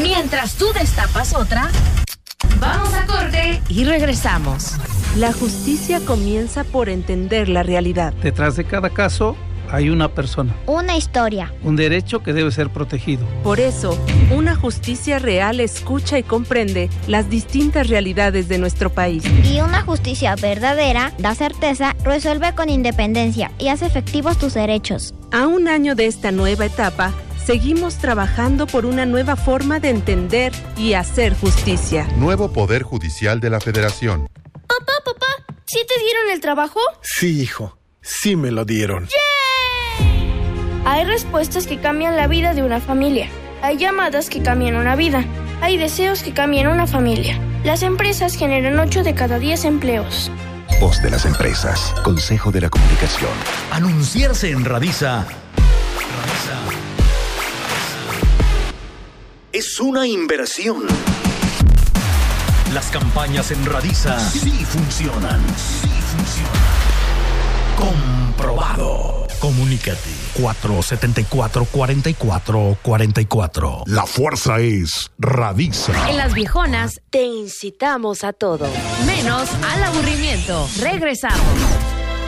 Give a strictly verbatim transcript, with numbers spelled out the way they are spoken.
Mientras tú destapas otra, vamos a corte y regresamos. La justicia comienza por entender la realidad. Detrás de cada caso hay una persona. Una historia. Un derecho que debe ser protegido. Por eso, una justicia real escucha y comprende las distintas realidades de nuestro país. Y una justicia verdadera da certeza, resuelve con independencia y hace efectivos tus derechos. A un año de esta nueva etapa, seguimos trabajando por una nueva forma de entender y hacer justicia. Nuevo Poder Judicial de la Federación. Papá, papá, ¿sí te dieron el trabajo? Sí, hijo, sí me lo dieron. ¡Yeah! Hay respuestas que cambian la vida de una familia. Hay llamadas que cambian una vida. Hay deseos que cambian una familia. Las empresas generan ocho de cada diez empleos. Voz de las empresas. Consejo de la Comunicación. Anunciarse en Radisa. Radisa. Es una inversión. Las campañas en Radisa sí funcionan. Sí funcionan. Comprobado. Comunícate. cuatro siete cuatro, cuatro cuatro cuatro cuatro. La fuerza es Radisa. En Las Viejonas te incitamos a todo, menos al aburrimiento. Regresamos.